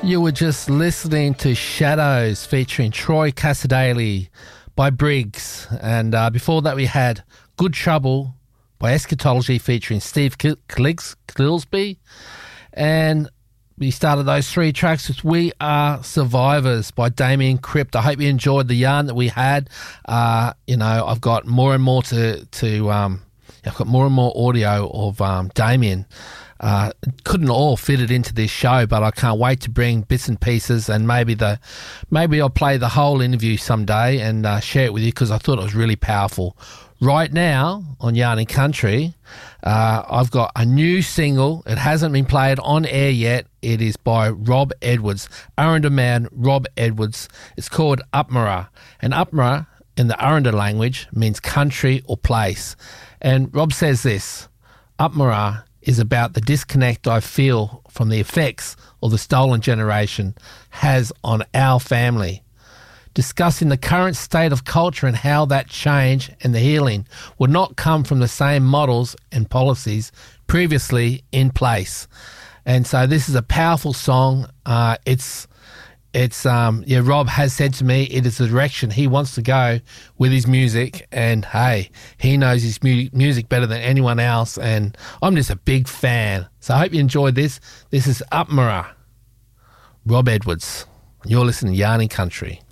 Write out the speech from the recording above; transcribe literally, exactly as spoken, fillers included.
You were just listening to Shadows featuring Troy Cassadaly by Briggs. And uh, before that we had Good Trouble by Eschatology featuring Steve Kilsby. And we started those three tracks with We Are Survivors by Damien Crypt. I hope you enjoyed the yarn that we had. Uh, you know, I've got more and more to... to um, I've got more and more audio of um, Damien. Uh, couldn't all fit it into this show, but I can't wait to bring bits and pieces, and maybe the maybe I'll play the whole interview someday and uh, share it with you, because I thought it was really powerful. Right now on Yarning Country, uh, I've got a new single. It hasn't been played on air yet. It is by Rob Edwards, Arrernte man Rob Edwards. It's called Upmara, and Upmara in the Arrernte language means country or place. And Rob says this: Upmara is about the disconnect I feel from the effects of the stolen generation has on our family. Discussing the current state of culture and how that change and the healing would not come from the same models and policies previously in place. And so this is a powerful song. Uh, it's It's, um, yeah, Rob has said to me it is the direction he wants to go with his music, and hey, he knows his mu- music better than anyone else, and I'm just a big fan. So I hope you enjoyed this. This is Upmara, Rob Edwards. You're listening to Yarning Country.